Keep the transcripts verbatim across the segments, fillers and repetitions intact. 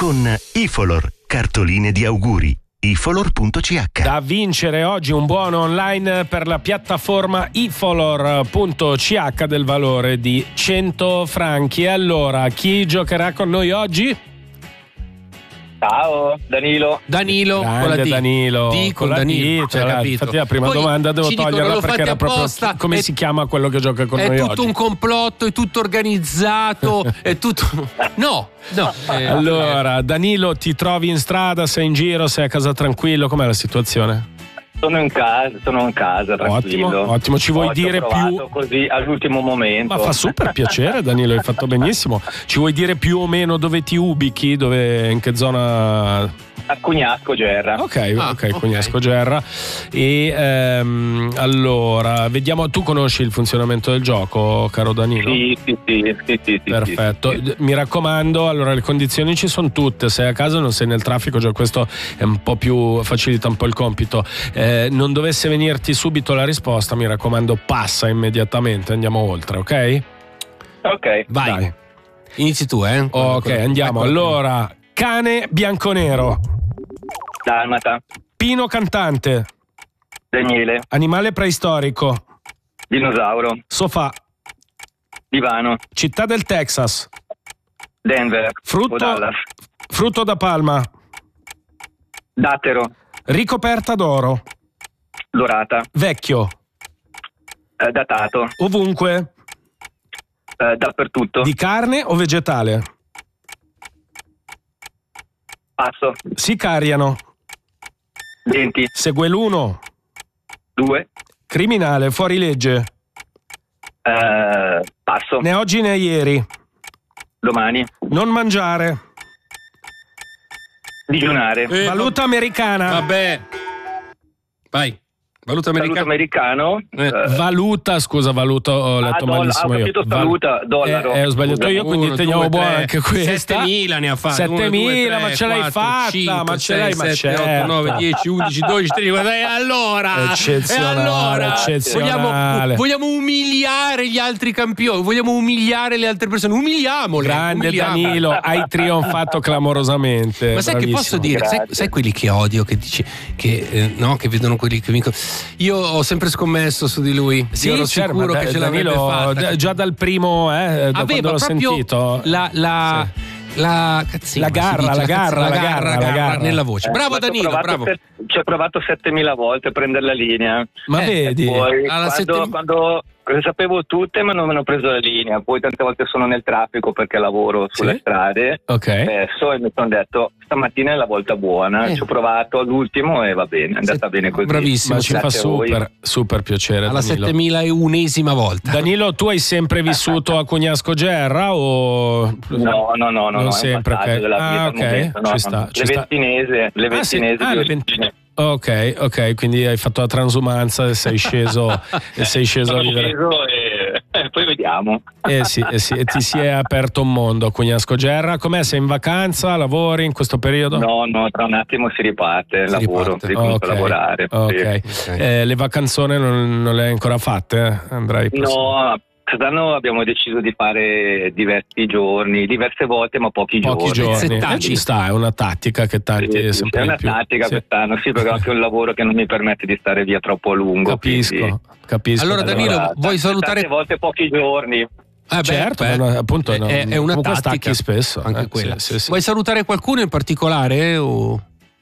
con Ifolor, cartoline di auguri. ifolor punto c h. Da vincere oggi un buono online per la piattaforma ifolor punto c h del valore di cento franchi. Allora, chi giocherà con noi oggi? Ciao, Danilo. Danilo, Grande con la D. Danilo, D con la Danilo, D, cioè, capito. infatti la prima Poi domanda devo ci dicono, toglierla lo perché fate era proprio apposta, come è- si chiama quello che gioca con È noi tutto oggi. un complotto, è tutto organizzato, è tutto... No, no. eh, Allora, Danilo, ti trovi in strada, sei in giro, sei a casa tranquillo, com'è la situazione? Sono in casa, sono in casa, tranquillo. Ottimo, ottimo, ci vuoi Oggi ho dire provato più? così all'ultimo momento. Ma fa super piacere, Danilo, hai fatto benissimo. Ci vuoi dire più o meno dove ti ubichi? Dove, in che zona? A Cugnasco, Gerra. Ok, Ah, ok, ok. Cugnasco Gerra. E ehm, allora, vediamo, tu conosci il funzionamento del gioco, caro Danilo? Sì, sì, sì, sì, sì, sì, Perfetto, sì, sì. mi raccomando, allora le condizioni ci sono tutte, sei a casa non sei nel traffico, già questo è un po' più, facilita un po' il compito. Eh, non dovesse venirti subito la risposta, mi raccomando, passa immediatamente, andiamo oltre, ok? Ok. Vai, Dai. inizi tu, eh. Ok, andiamo. Ecco. Allora, cane bianconero, Dalmata, pino cantante, Daniele, animale preistorico, dinosauro, sofà, divano, città del Texas, Denver, frutto, o Dallas, frutto da palma, dattero, ricoperta d'oro, dorata, vecchio, eh, datato, ovunque, eh, dappertutto. di carne o vegetale, Passo, sicariano, denti, segue l'uno, due, criminale, fuorilegge, eh, passo, né oggi né ieri, domani, non mangiare, digiunare, Eh, valuta americana, Vabbè. Vai. Valuta saluto americana. americano, Eh, eh, valuta, scusa, valuta, ho letto Ah, dolla- malissimo ho io. capito saluta, dollaro. Eh, eh, ho sbagliato io, quindi Uno, teniamo due, buona tre, anche questa. settemila ne ha fatti. settemila, ma ce l'hai fatta, ma ce l'hai, ma sette, otto, certo. nove, dieci, undici, dodici, tredici. E allora? Eccezionale, E allora? eccezionale. Vogliamo, vogliamo umiliare gli altri campioni, vogliamo umiliare le altre persone. Umiliamole. Grande umiliamole. Danilo, hai trionfato clamorosamente. Ma sai che bravissimo. posso dire? Sai, Grazie. sai quelli che odio, che dici che, eh, no, che vedono quelli che vincono. Io ho sempre scommesso su di lui. Sì, Io ero certo, sicuro ma che da- ce l'avrebbe Danilo, fatta. d- già dal primo, eh, da quando Aveva l'ho proprio sentito. la, la, la, cazzina, La garra, si dice, la garra, la la garra, garra, la la garra garra. nella voce. Eh, Bravo ma ci ho Danilo, provato bravo. set- ci ho provato settemila volte a prendere la linea. Ma Eh, vedi? Poi alla quando, settim- quando le sapevo tutte ma non mi hanno preso la linea, poi tante volte sono nel traffico perché lavoro sulle Sì? strade. Ok. Adesso e mi sono detto stamattina è la volta buona, Eh. ci ho provato all'ultimo e va bene, è andata Set- bene così. bravissimo. Ma ci fa Grazie a voi. super, super piacere, Alla Danilo. settemilaunesima volta. Danilo, tu hai sempre vissuto a Cugnasco Gerra o No, no, no, no, non no, sempre, è un passaggio ok. della vita, Ah, al ok, momento, no, ci no. sta, ci le sta. ventinese, le Ah, sì. ventinese Ah, di le origine. Ok, ok, quindi hai fatto la transumanza e sei sceso e sei sceso a Sono vivere. sceso e, e poi vediamo. Eh sì, eh sì, e ti si è aperto un mondo a Cugnasco Gerra. Com'è? Sei in vacanza? Lavori in questo periodo? No, no, tra un attimo si riparte, Si lavoro, riparte. ricomincio Ok, a lavorare. ok. sì. Ok. Eh, le vacanzone non, non le hai ancora fatte? eh? Andrai prossimo- No, quest'anno abbiamo deciso di fare diversi giorni, diverse volte, ma pochi, Pochi giorni. giorni. Settaggi. Eh, ci sta, è una tattica che tanti Sì, sì, sempre è di una più. tattica Sì. quest'anno, sì, perché ho anche un lavoro che non mi permette di stare via troppo a lungo. Capisco, quindi- capisco. Allora, Danilo, Allora, vuoi salutare- Tante volte pochi giorni. Eh beh, Certo, beh, ma no, appunto, è, no, è- è una comunque tattica stacchi spesso, anche eh, quella. sì, sì, sì. Vuoi salutare qualcuno in particolare? O...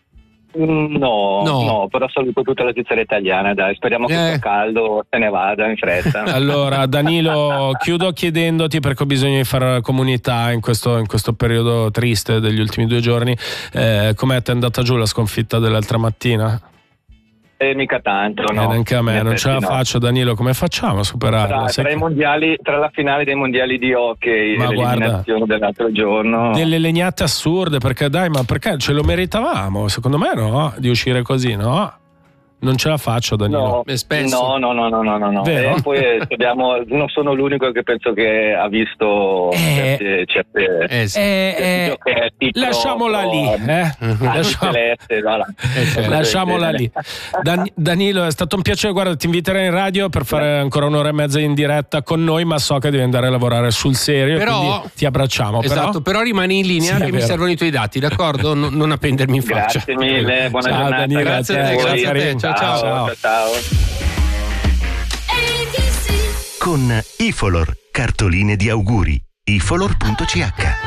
Mm, No, No. no, però saluto tutta la pizzeria italiana, dai, speriamo che Eh. sia caldo, se ne vada in fretta. Allora, Danilo, chiudo chiedendoti, perché ho bisogno di fare comunità in questo, in questo periodo triste degli ultimi due giorni, eh, com'è ti è andata giù la sconfitta dell'altra mattina? E mica tanto, Eh, no? neanche a me, In non ce la effetti no. faccio, Danilo, come facciamo a superarla? Tra, Sai tra i che- mondiali, tra la finale dei mondiali di hockey Ma e guarda, l'eliminazione dell'altro giorno, delle legnate assurde, perché dai, ma perché ce lo meritavamo? Secondo me no, di uscire così, no? Non ce la faccio, Danilo. No, spesso. no, no, no, no, no, no, no. Vero? E poi abbiamo, non sono l'unico che penso che ha visto Eh, certe, certe, Eh, sì. Eh, certi eh, giochetti, lasciamola però- lì, eh? Ah, Lasciamo- celeste, no, no. Eh, certo. Lasciamola lì. Dan- Danilo, è stato un piacere, guarda, ti inviterei in radio per fare ancora un'ora e mezza in diretta con noi, ma so che devi andare a lavorare sul serio, Però- quindi ti abbracciamo. Esatto, però... però rimani in linea Sì, è che mi vero. servono i tuoi dati, d'accordo? Non, non appendermi in faccia. Grazie mille, buona Ciao, giornata. Danilo, Grazie a a te, voi. grazie a te. Ciao, ciao. ciao, ciao. Con Ifolor, cartoline di auguri. ifolor punto c h